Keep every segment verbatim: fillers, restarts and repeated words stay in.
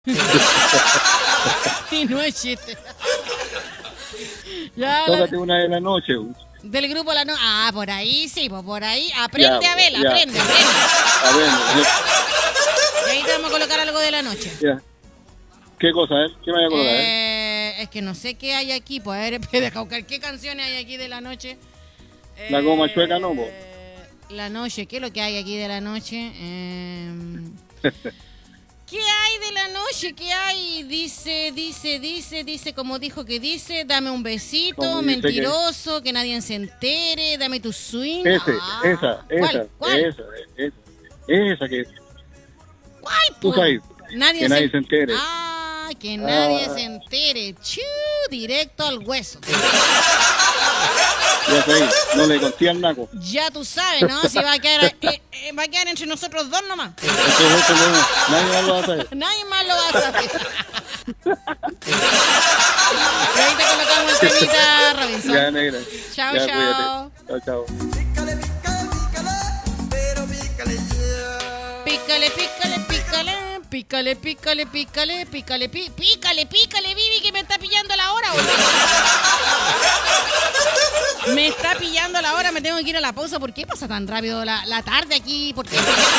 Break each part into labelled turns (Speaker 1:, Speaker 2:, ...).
Speaker 1: Y no es chiste. Ya,
Speaker 2: Tócate
Speaker 1: la-
Speaker 2: una de la noche.
Speaker 1: del grupo La No... Ah, por ahí sí, pues por ahí. Aprende
Speaker 2: Ya,
Speaker 1: a ver,
Speaker 2: ya.
Speaker 1: aprende, aprende.
Speaker 2: A ver,
Speaker 1: Y ahí te vamos a colocar algo de la noche.
Speaker 2: ya. ¿Qué cosa, eh? ¿Qué me voy a colocar, eh?
Speaker 1: Eh, es que no sé qué hay aquí, pues a ver, deja buscar qué canciones hay aquí de la noche.
Speaker 2: La goma chueca no, po.
Speaker 1: Eh, La noche, ¿qué es lo que hay aquí de la noche? Eh, ¿Qué hay de la noche? ¿Qué hay? Dice, dice, dice, dice, como dijo que dice, dame un besito,
Speaker 2: Como dice
Speaker 1: mentiroso, que... nadie se entere, dame tu swing.
Speaker 2: Ese,
Speaker 1: Ah,
Speaker 2: esa,
Speaker 1: ¿cuál?
Speaker 2: esa,
Speaker 1: ¿Cuál?
Speaker 2: esa, esa, esa que
Speaker 1: ¿Cuál?
Speaker 2: tú
Speaker 1: po?
Speaker 2: sabes,
Speaker 1: Nadie
Speaker 2: que nadie se entere.
Speaker 1: Ah, que nadie
Speaker 2: Ah.
Speaker 1: se entere. Chu, directo al hueso.
Speaker 2: Ya sé, no le conté al naco.
Speaker 1: Ya tú sabes, ¿no? Si va a quedar, eh, eh, va a quedar entre nosotros dos nomás.
Speaker 2: Eso es eso, no, nadie más lo va a saber.
Speaker 1: Nadie más lo va a saber. Y ahí te colocamos el temita, Robinson.
Speaker 2: Ya, negra.
Speaker 1: Chao,
Speaker 2: Ya,
Speaker 1: chao.
Speaker 2: cuídate. Chao, chao.
Speaker 3: Pícale, pícale, pícale, pero pícale ya.
Speaker 1: Pícale, pícale, pícale. Pícale, pícale, pícale, pícale, pí- pícale, pícale, Vivi, que me está pillando la hora, boludo. Me está pillando la hora, me tengo que ir a la pausa. ¿Por qué pasa tan rápido la, la tarde aquí? ¿Por qué? ¿Por qué? ¿Por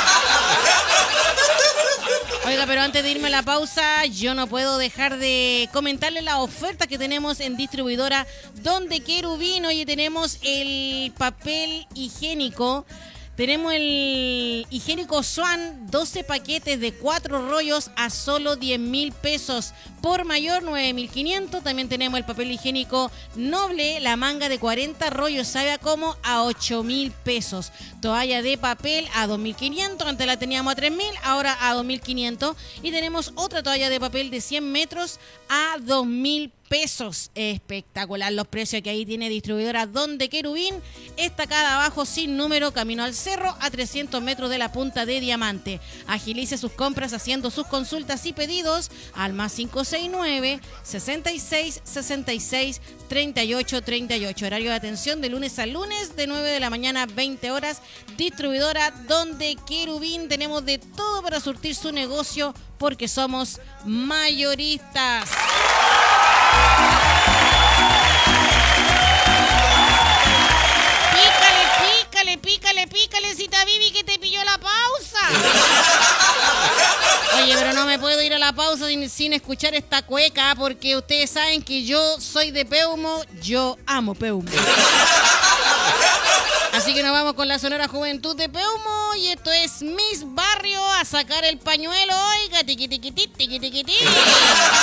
Speaker 1: qué? Oiga, pero antes de irme a la pausa, yo no puedo dejar de comentarles la oferta que tenemos en distribuidora Donde Querubín. Oye, tenemos el papel higiénico. Tenemos el higiénico Swan, doce paquetes de cuatro rollos a solo diez mil pesos. Por mayor, nueve mil quinientos. También tenemos el papel higiénico Noble, la manga de cuarenta rollos, ¿sabe a cómo? A ocho mil pesos. Toalla de papel a dos mil quinientos. Antes la teníamos a tres mil, ahora a dos mil quinientos. Y tenemos otra toalla de papel de cien metros a dos mil pesos. Espectacular los precios que ahí tiene distribuidora Donde Querubín. Estacada abajo sin número, camino al cerro, a trescientos metros de la punta de Diamante. Agilice sus compras haciendo sus consultas y pedidos al más cinco seis nueve, sesenta y seis, sesenta y seis, treinta y ocho, treinta y ocho. Horario de atención de lunes a lunes de nueve de la mañana a veinte horas. Distribuidora Donde Querubín. Tenemos de todo para surtir su negocio porque somos mayoristas. Pícale, pícale, pícale, pícale, cita Vivi, que te pilló la pausa. Oye, pero no me puedo ir a la pausa sin, sin escuchar esta cueca, porque ustedes saben que yo soy de Peumo, yo amo Peumo. Así que nos vamos con la Sonora Juventud de Peumo y esto es Miss Barrio a sacar el pañuelo, oiga, tiqui tiqui tiqui tiqui tiqui.